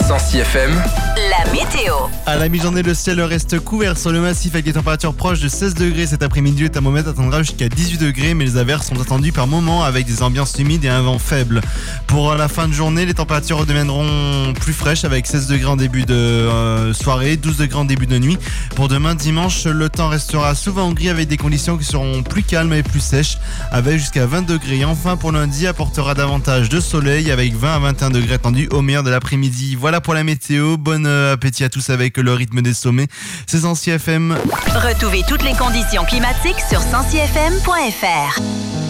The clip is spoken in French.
Sancy FM, la météo. À la mi-journée, le ciel reste couvert sur le massif avec des températures proches de 16 degrés cet après-midi. Le thermomètre atteindra jusqu'à 18 degrés, mais les averses sont attendues par moments avec des ambiances humides et un vent faible. Pour la fin de journée, les températures redeviendront plus fraîches avec 16 degrés en début de soirée, 12 degrés en début de nuit. Pour demain dimanche, le temps restera souvent gris avec des conditions qui seront plus calmes et plus sèches avec jusqu'à 20 degrés. Et enfin, pour lundi, apportera davantage de soleil avec 20 à 21 degrés attendus au meilleur de l'après-midi. Voilà pour la météo. Bon appétit à tous avec le rythme des sommets. C'est Sancy FM. Retrouvez toutes les conditions climatiques sur sancyfm.fr.